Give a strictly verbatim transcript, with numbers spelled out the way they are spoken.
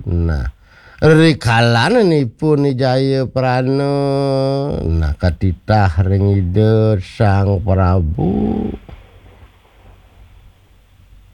Nah, rikalan nipu ni Jaya Prana. Nah, katitah ring ide Sang Prabu.